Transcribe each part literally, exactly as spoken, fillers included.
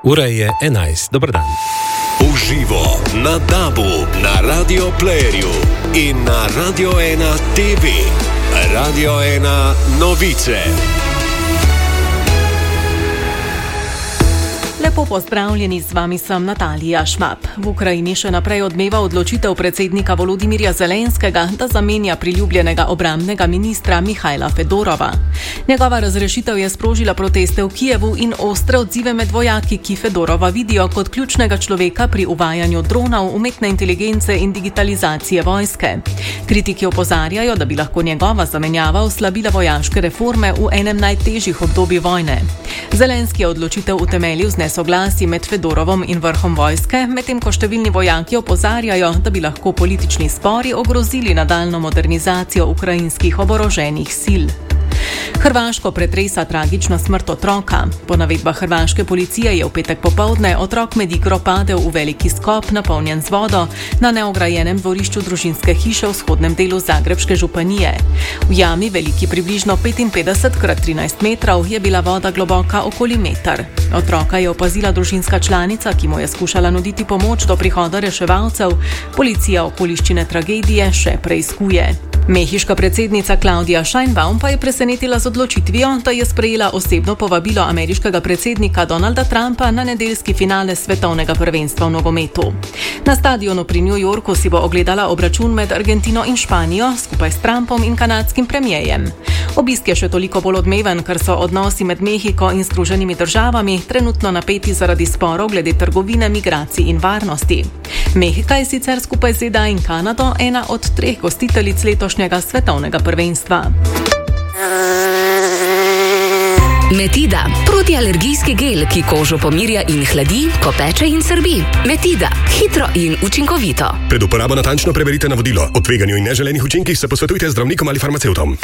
Ura je enajst. Dober dan. Uživo na DAB-u, na Radio Playerju in na Radio ena T V. Radio ena novice. Lepo pozdravljeni, z vami sem Natalija Švab. V Ukrajini še naprej odmeva odločitev predsednika Volodimirja Zelenskega, da zamenja priljubljenega obrambnega ministra Mihajla Fedorova. Njegova razrešitev je sprožila proteste v Kijevu in ostre odzive med vojaki, ki Fedorova vidijo kot ključnega človeka pri uvajanju dronov, umetne inteligence in digitalizacije vojske. Kritiki opozarjajo, da bi lahko njegova zamenjava oslabila vojaške reforme v enem najtežjih obdobij vojne. Zelenski je odločitev utemeljil z nesoglasji med Fedorovom in vrhom vojske, medtem ko številni vojaki opozarjajo, da bi lahko politični spori ogrozili nadaljnjo modernizacijo ukrajinskih oboroženih sil. Hrvaško pretresa tragična smrt otroka. Po navedbah hrvaške policije je v petek popoldne otrok med igro padel v veliki skop, napolnjen z vodo, na neograjenem dvorišču družinske hiše v vzhodnem delu Zagrebške županije. V jami, veliki približno petinpetdeset krat trinajst metrov, je bila voda globoka okoli meter. Otroka je opazila družinska članica, ki mu je skušala nuditi pomoč do prihoda reševalcev. Policija okoliščine tragedije še preiskuje. Mehiška predsednica Claudia Sheinbaum pa je presenetila z odločitvijo, da je sprejela osebno povabilo ameriškega predsednika Donalda Trumpa na nedeljski finale svetovnega prvenstva v nogometu. Na stadionu pri New Yorku si bo ogledala obračun med Argentino in Španijo skupaj s Trumpom in kanadskim premierjem. Obisk je še toliko bolj odmeven, ker so odnosi med Mehiko in Združenimi državami trenutno napeti zaradi sporov glede trgovine, migracij in varnosti. Mehika je sicer skupaj z Z D A in Kanado ena od treh gostiteljic letošnjega svetovnega prvenstva. Metida, protialergijski gel, ki kožo pomirja in hladi, ko peče in srbi. Metida, hitro in učinkovito. Pred uporabo natančno preberite navodilo. O tveganju in neželenih učinkih se posvetujte z zdravnikom ali farmacevtom.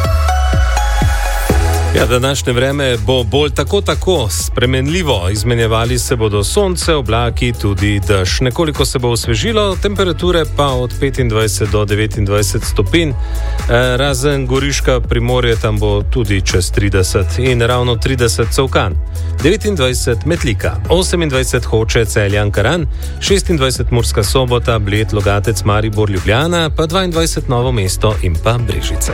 Ja, današnje vreme bo bolj tako-tako spremenljivo. Izmenjevali se bodo sonce, oblaki, tudi dež. Nekoliko se bo osvežilo, temperature pa od petindvajset do devetindvajset stopinj. Razen Goriška, Primorje, tam bo tudi čez trideset in ravno trideset Covkan. devetindvajset Metlika, osemindvajset Hoče, Celje, Ankaran, šestindvajset Murska Sobota, Bled, Logatec, Maribor, Ljubljana, pa dvaindvajset Novo mesto in pa Brežice.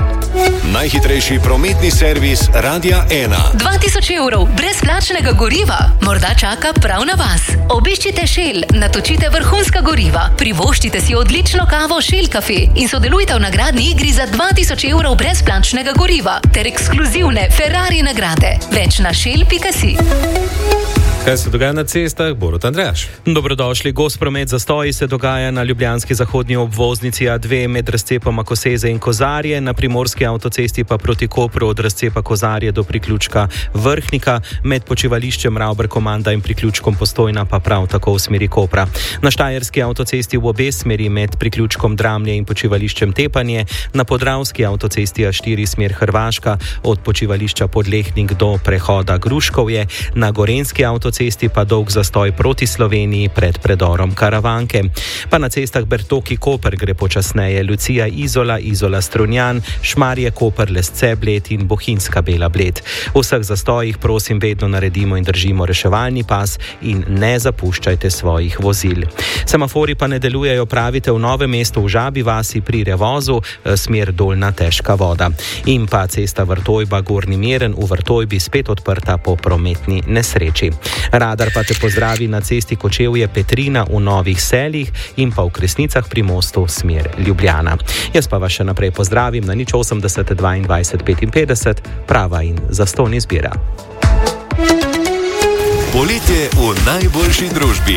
Najhitrejši prometni servis Radia ena. dva tisoč evrov brezplačnega goriva morda čaka prav na vas. Obiščite Shell, natočite vrhunska goriva, privoščite si odlično kavo Shell Cafe in sodelujte v nagradni igri za dva tisoč evrov brezplačnega goriva ter ekskluzivne Ferrari nagrade. Več na shell pika si. Kaj se dogaja na cestah? Borut Andrejaš. Dobrodošli. Gost promet zastoji se dogaja na ljubljanski zahodnji obvoznici A dve med razcepoma Koseze in Kozarje, na primorski avtocesti pa proti Kopru od razcepa Kozarje do priključka Vrhnika, med počivališčem Ravber-Komanda in priključkom Postojna pa prav tako v smeri Kopra. Na štajerski avtocesti v obe smeri med priključkom Dramlje in počivališčem Tepanje, na podravski avtocesti A štiri smer Hrvaška od počivališča Podlehnik do prehoda Gruškovje, na gorenjski avtocesti cesti pa dolg zastoj proti Sloveniji pred predorom Karavanke. Pa na cestah Bertoki-Koper gre počasneje Lucija Izola, Izola Strunjan, Šmarje Koper, Lesce Bled in Bohinjska Bela Bled. V vseh zastojih prosim vedno naredimo in držimo reševalni pas in ne zapuščajte svojih vozil. Semafori pa ne delujejo, pravite, v Novem mestu, v Žabi vasi pri Revozu, smer Dolna Težka voda. In pa cesta Vrtojba Gornji Miren v Vrtojbi spet odprta po prometni nesreči. Radar pa te pozdravi na cesti Kočevje Petrina v Novih Seljih in pa v Kresnicah pri mostu smer Ljubljana. Jaz pa vas še naprej pozdravim na nič osemdeset dvaindvajset petinpetdeset, prava in zastonj izbira. Poletje v najboljši družbi.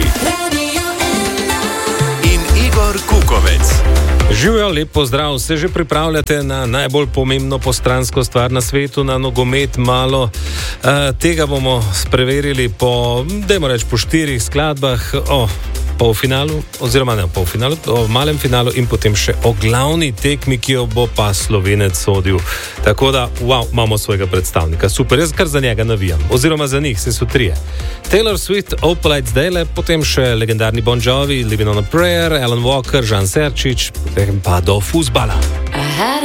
In Igor Kukovec. Živjo, lep pozdrav. Se že pripravljate na najbolj pomembno postransko stvar na svetu, na nogomet malo? E, tega bomo spreverili po, dajmo reči, po štirih skladbah o polfinalu, oziroma ne o polfinalu, o malem finalu in potem še o glavni tekmi, ki jo bo pa Slovenec sodil. Tako da, wow, imamo svojega predstavnika. Super, jaz kar za njega navijam. Oziroma za njih, se so trije. Taylor Swift, Opalite zdajle, potem še legendarni Bon Jovi, Living on a Prayer, Alan Walker, Žan Serčič, potem pa do fuzbala.